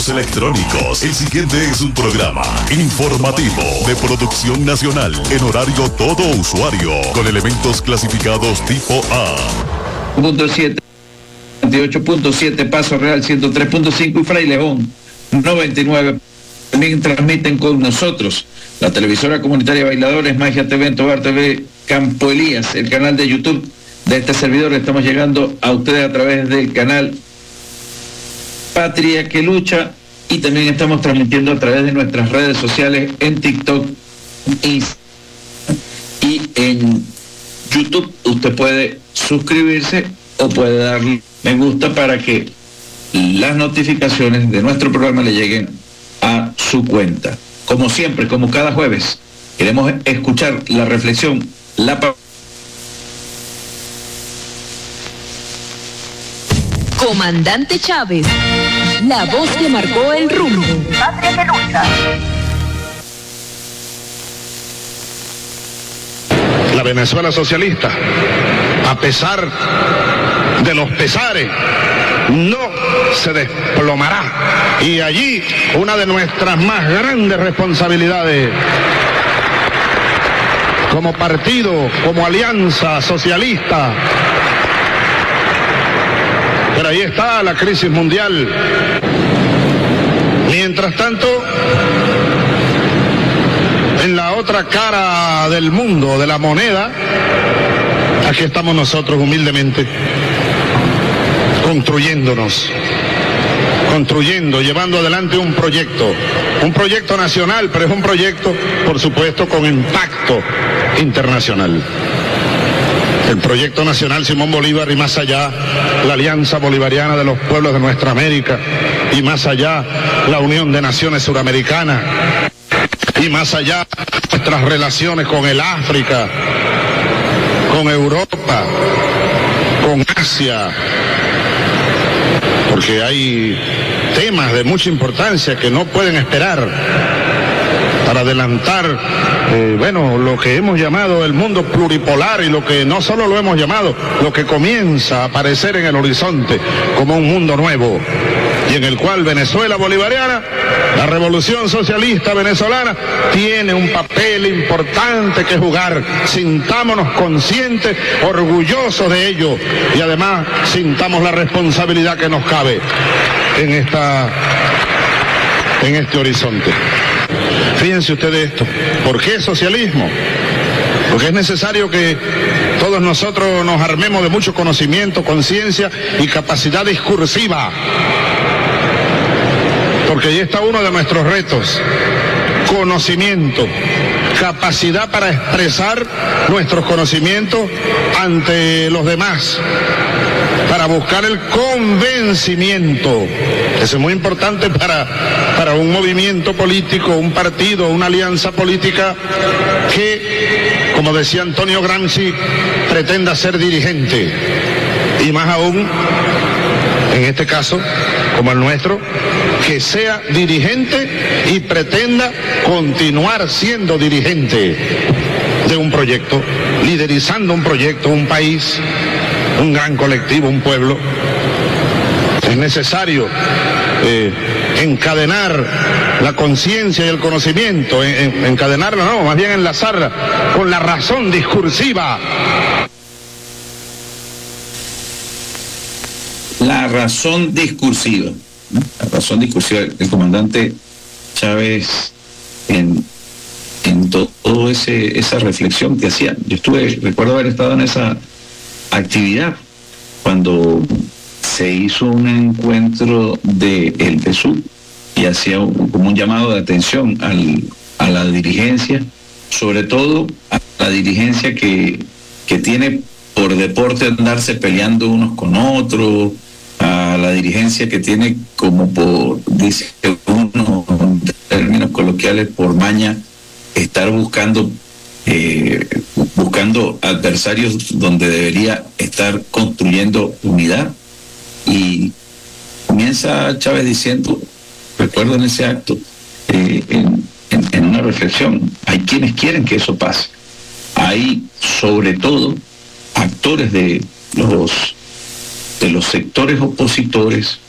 medios electrónicos. El siguiente es un programa informativo de producción nacional en horario todo usuario con elementos clasificados tipo A. 98.7, Paso Real 103.5 y Fray León 99. También transmiten con nosotros la televisora comunitaria Bailadores, Magia TV, Tobar TV, Campo Elías, el canal de YouTube de este servidor. Estamos llegando a ustedes a través del canal Patria que Lucha y también estamos transmitiendo a través de nuestras redes sociales en TikTok y en YouTube. Usted puede suscribirse o puede darle me gusta para que las notificaciones de nuestro programa le lleguen a su cuenta. Como siempre, como cada jueves, queremos escuchar la reflexión, Comandante Chávez, la voz que marcó el rumbo. Patria que lucha. La Venezuela socialista, a pesar de los pesares, no se desplomará. Y allí una de nuestras más grandes responsabilidades como partido, como alianza socialista. Pero ahí está la crisis mundial. Mientras tanto, en la otra cara del mundo, de la moneda, aquí estamos nosotros humildemente, construyendo, llevando adelante un proyecto nacional, pero es un proyecto, por supuesto, con impacto internacional. El proyecto nacional Simón Bolívar y más allá, la Alianza Bolivariana de los Pueblos de Nuestra América, y más allá, la Unión de Naciones Suramericanas, y más allá, nuestras relaciones con el África, con Europa, con Asia, porque hay temas de mucha importancia que no pueden esperar para adelantar, lo que hemos llamado el mundo pluripolar y lo que no solo lo hemos llamado, lo que comienza a aparecer en el horizonte como un mundo nuevo y en el cual Venezuela bolivariana, la revolución socialista venezolana, tiene un papel importante que jugar. Sintámonos conscientes, orgullosos de ello y además sintamos la responsabilidad que nos cabe en este horizonte. Fíjense ustedes esto. ¿Por qué socialismo? Porque es necesario que todos nosotros nos armemos de mucho conocimiento, conciencia y capacidad discursiva. Porque ahí está uno de nuestros retos. Conocimiento, capacidad para expresar nuestros conocimientos ante los demás, para buscar el convencimiento. Eso es muy importante para un movimiento político, un partido, una alianza política que, como decía Antonio Gramsci, pretenda ser dirigente. Y más aún, en este caso, como el nuestro, que sea dirigente y pretenda continuar siendo dirigente de un proyecto, liderizando un proyecto, un país, un gran colectivo, un pueblo. Es necesario encadenar la conciencia y el conocimiento, encadenarla no, más bien enlazarla con la razón discursiva. La razón discursiva, ¿no? La razón discursiva, el comandante Chávez en todo esa reflexión que hacía. Yo recuerdo haber estado en esa actividad cuando se hizo un encuentro del PSUV y hacía como un llamado de atención a la dirigencia, sobre todo a la dirigencia que tiene por deporte andarse peleando unos con otros, a la dirigencia que tiene como dice uno en términos coloquiales, por maña, estar buscando adversarios donde debería estar construyendo unidad. Y comienza Chávez diciendo, recuerdo en ese acto, en una reflexión, hay quienes quieren que eso pase. Hay sobre todo actores de los sectores opositores,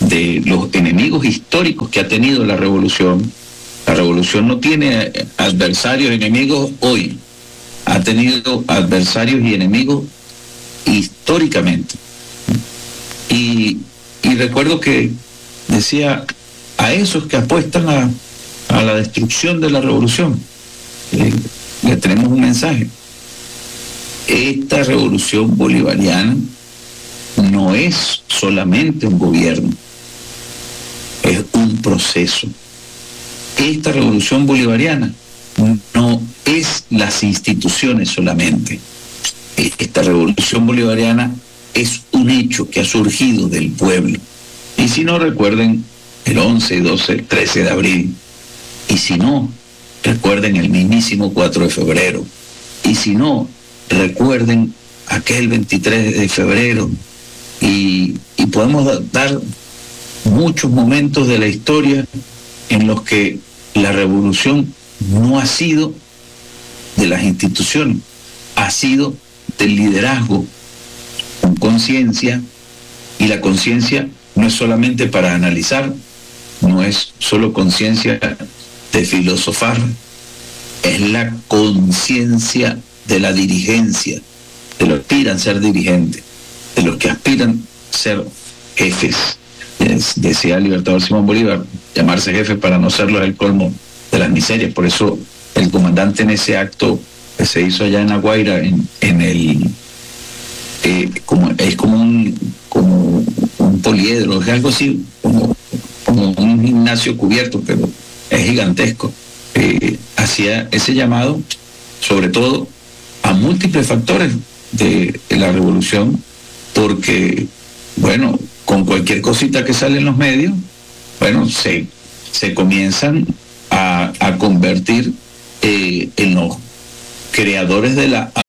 de los enemigos históricos que ha tenido la revolución. La revolución no tiene adversarios, enemigos hoy. Ha tenido adversarios y enemigos históricamente. Y recuerdo que decía a esos que apuestan a la destrucción de la revolución, le tenemos un mensaje. Esta revolución bolivariana no es solamente un gobierno, es un proceso. Esta revolución bolivariana no es las instituciones solamente. Esta revolución bolivariana es un hecho que ha surgido del pueblo. Y si no, recuerden el 11, 12, 13 de abril. Y si no, recuerden el mismísimo 4 de febrero. Y si no, recuerden aquel 23 de febrero. Y podemos dar muchos momentos de la historia en los que la revolución no ha sido de las instituciones, ha sido del liderazgo con conciencia, y la conciencia no es solamente para analizar, no es solo conciencia de filosofar, es la conciencia de la dirigencia, de los que aspiran a ser dirigentes, de los que aspiran a ser jefes. Decía el libertador Simón Bolívar, llamarse jefe para no serlo es el colmo de las miserias. Por eso el comandante en ese acto que se hizo allá en La Guaira, es como un poliedro, es algo así, como un gimnasio cubierto, pero es gigantesco. Hacía ese llamado, sobre todo a múltiples factores de la revolución, porque, bueno, con cualquier cosita que sale en los medios, bueno, se comienzan a convertir en los creadores de la